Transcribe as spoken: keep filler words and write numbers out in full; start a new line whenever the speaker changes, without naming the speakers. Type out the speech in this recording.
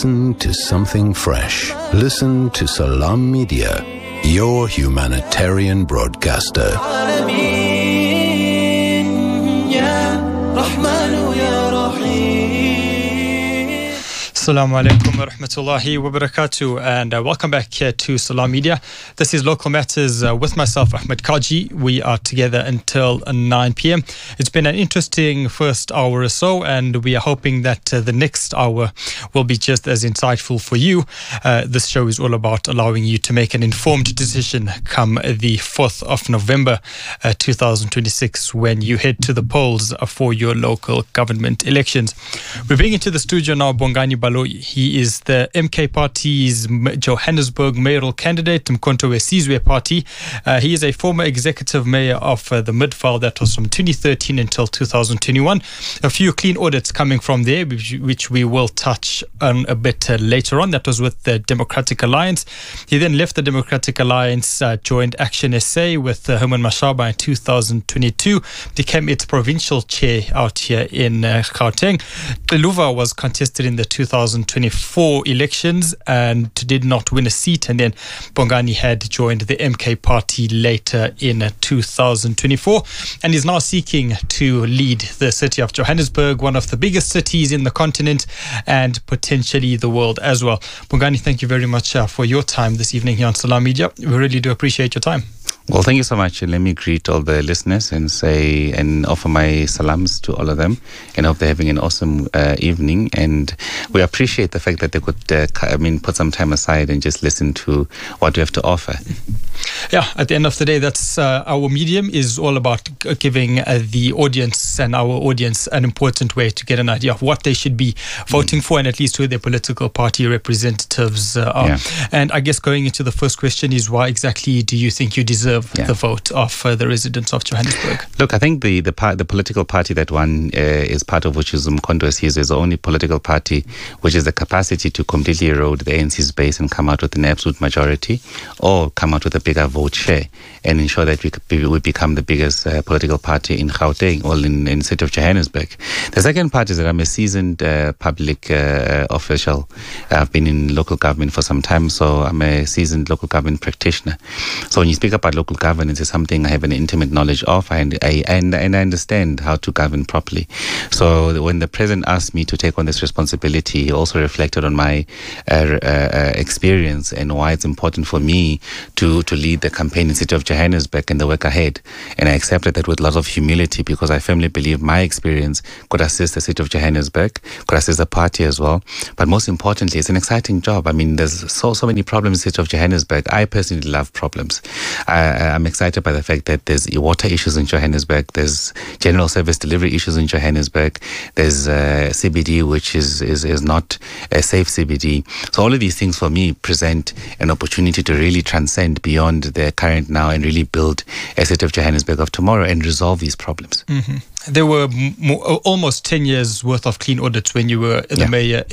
Listen to something fresh. Listen to Salam Media, your humanitarian broadcaster.
Assalamu alaikum wa rahmatullahi wa barakatuh, and uh, welcome back here to Salam Media. This is Local Matters uh, with myself, Ahmed Kaji. We are together until uh, nine p.m. It's been an interesting first hour or so, and we are hoping that uh, the next hour will be just as insightful for you. Uh, this show is all about allowing you to make an informed decision come the fourth of November uh, two thousand twenty-six, when you head to the polls for your local government elections. We bring into the studio now Bongani Baloyi. He is the M K Party's Johannesburg mayoral candidate, Mkhonto weSizwe Party. Uh, he is a former executive mayor of uh, the Midvaal. That was from twenty thirteen until two thousand twenty-one. A few clean audits coming from there, which, which we will touch on a bit uh, later on. That was with the Democratic Alliance. He then left the Democratic Alliance, uh, joined Action S A with uh, Herman Mashaba in two thousand twenty-two, became its provincial chair out here in uh, Gauteng. Beluva was contested in the two thousand twenty-four elections and did not win a seat, and then Bongani had joined the M K Party later in uh, two thousand twenty-four, and is now seeking to lead the city of Johannesburg, one of the biggest cities in the continent and potentially the world as well. Bongani, thank you very much uh, for your time this evening here on Salam Media. We really do appreciate your time.
Well, thank you so much. Let me greet all the listeners and say and offer my salams to all of them, and hope they're having an awesome uh, evening. And we appreciate the fact that they could, uh, I mean, put some time aside and just listen to what we have to offer.
Yeah, at the end of the day, that's uh, our medium is all about giving uh, the audience and our audience an important way to get an idea of what they should be voting mm. for, and at least who their political party representatives uh, are. Yeah. And I guess going into the first question is, why exactly do you think you deserve Yeah. the vote of uh, the residents of Johannesburg?
Look, I think the the, part, the political party that one uh, is part of, which is Mkhonto weSizwe, is the only political party which has the capacity to completely erode the A N C's base and come out with an absolute majority, or come out with a bigger vote share and ensure that we, we become the biggest uh, political party in Gauteng, or in, in the city of Johannesburg. The second part is that I'm a seasoned uh, public uh, official. I've been in local government for some time, so I'm a seasoned local government practitioner. So when you speak about local governance, is something I have an intimate knowledge of, and I and, and I understand how to govern properly. So when the president asked me to take on this responsibility, he also reflected on my uh, uh, experience and why it's important for me to to lead the campaign in the city of Johannesburg and the work ahead. And I accepted that with lots of humility, because I firmly believe my experience could assist the city of Johannesburg, could assist the party as well. But most importantly, it's an exciting job. I mean, there's so so many problems in the city of Johannesburg. I personally love problems. I, I'm excited by the fact that there's water issues in Johannesburg, there's general service delivery issues in Johannesburg, there's uh, C B D, which is, is, is not a safe C B D. So all of these things for me present an opportunity to really transcend beyond the current now and really build a city of Johannesburg of tomorrow and resolve these problems.
Mm-hmm. There were m- almost ten years worth of clean audits when you were the yeah. mayor